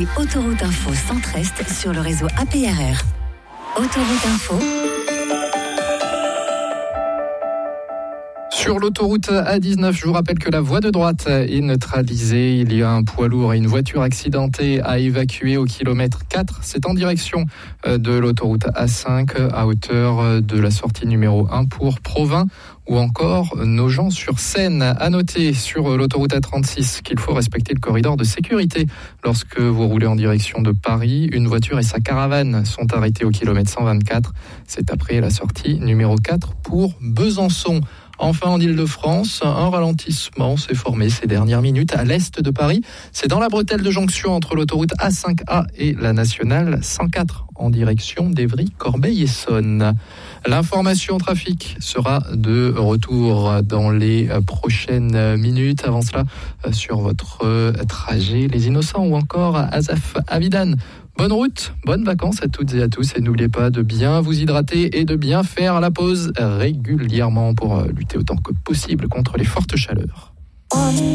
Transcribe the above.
écoutez Autoroute Info Centre-Est sur le réseau APRR. Autoroute Info. Sur l'autoroute A19, je vous rappelle que la voie de droite est neutralisée. Il y a un poids lourd et une voiture accidentée à évacuer au kilomètre 4. C'est en direction de l'autoroute A5 à hauteur de la sortie numéro 1 pour Provins ou encore Nogent-sur-Seine. À noter sur l'autoroute A36 qu'il faut respecter le corridor de sécurité lorsque vous roulez en direction de Paris. Une voiture et sa caravane sont arrêtés au kilomètre 124. C'est après la sortie numéro 4 pour Besançon. Enfin, en Île-de-France, un ralentissement s'est formé ces dernières minutes à l'est de Paris. C'est dans la bretelle de jonction entre l'autoroute A5A et la nationale 104 en direction d'Évry, Corbeil-Essonnes. L'information trafic sera de retour dans les prochaines minutes. Avant cela, sur votre trajet, les Innocents ou encore Azaf Avidan. Bonne route, bonnes vacances à toutes et à tous et n'oubliez pas de bien vous hydrater et de bien faire la pause régulièrement pour lutter autant que possible contre les fortes chaleurs.